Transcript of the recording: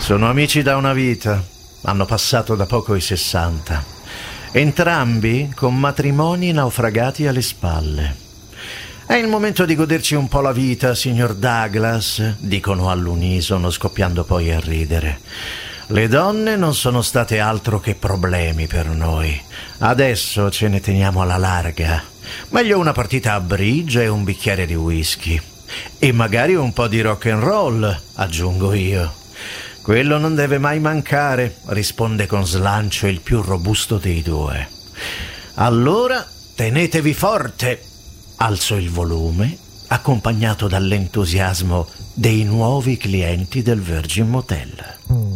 Sono amici da una vita, hanno passato da poco i 60. Entrambi con matrimoni naufragati alle spalle. È il momento di goderci un po' la vita, signor Douglas, dicono all'unisono, scoppiando poi a ridere. Le donne non sono state altro che problemi per noi. Adesso ce ne teniamo alla larga. Meglio una partita a bridge e un bicchiere di whisky. E magari un po' di rock and roll, aggiungo io. Quello non deve mai mancare, risponde con slancio il più robusto dei due. Allora, tenetevi forte. Alzo il volume, accompagnato dall'entusiasmo dei nuovi clienti del Virgin Motel.